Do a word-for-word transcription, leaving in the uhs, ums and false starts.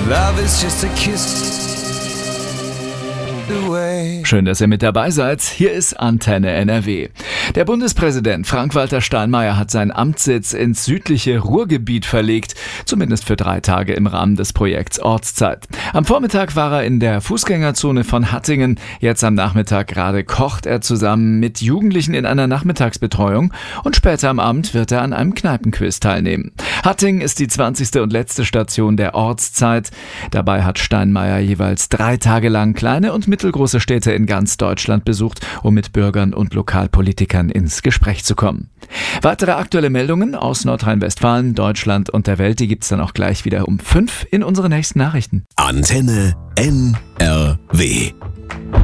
Love is just a kiss away. Schön, dass ihr mit dabei seid. Hier ist Antenne N R W. Der Bundespräsident Frank-Walter Steinmeier hat seinen Amtssitz ins südliche Ruhrgebiet verlegt, zumindest für drei Tage im Rahmen des Projekts Ortszeit. Am Vormittag war er in der Fußgängerzone von Hattingen. Jetzt am Nachmittag gerade kocht er zusammen mit Jugendlichen in einer Nachmittagsbetreuung und später am Abend wird er an einem Kneipenquiz teilnehmen. Hattingen ist die zwanzigste und letzte Station der Ortszeit. Dabei hat Steinmeier jeweils drei Tage lang kleine und mittelgroße Städte in ganz Deutschland besucht, um mit Bürgern und Lokalpolitikern ins Gespräch zu kommen. Weitere aktuelle Meldungen aus Nordrhein-Westfalen, Deutschland und der Welt, die gibt's dann auch gleich wieder um fünf in unseren nächsten Nachrichten. Antenne N R W